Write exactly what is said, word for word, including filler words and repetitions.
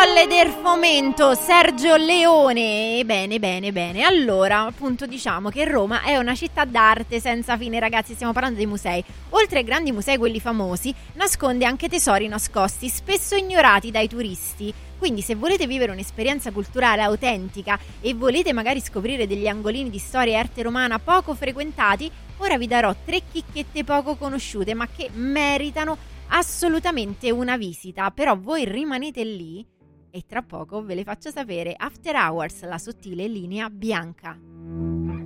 Colle del Fomento, Sergio Leone. Bene, bene, bene. Allora, appunto, diciamo che Roma è una città d'arte senza fine, ragazzi. Stiamo parlando dei musei. Oltre ai grandi musei, quelli famosi, nasconde anche tesori nascosti, spesso ignorati dai turisti. Quindi se volete vivere un'esperienza culturale autentica e volete magari scoprire degli angolini di storia e arte romana poco frequentati, ora vi darò tre chicchette poco conosciute ma che meritano assolutamente una visita. Però voi rimanete lì e tra poco ve le faccio sapere. After Hours, la sottile linea bianca.